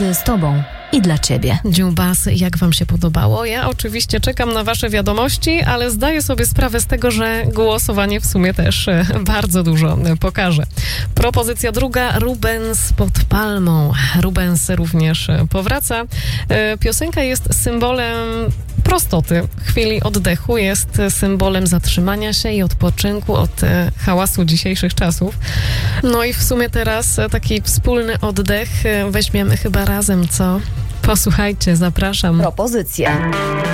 przygody z Tobą i dla Ciebie. Dziubas, jak Wam się podobało? Ja oczywiście czekam na Wasze wiadomości, ale zdaję sobie sprawę z tego, że głosowanie w sumie też bardzo dużo pokaże. Propozycja druga, Rubens pod palmą. Rubens również powraca. Piosenka jest symbolem prostoty, chwili oddechu, jest symbolem zatrzymania się i odpoczynku od hałasu dzisiejszych czasów. No i w sumie teraz taki wspólny oddech weźmiemy chyba razem, co? Posłuchajcie, zapraszam. Propozycja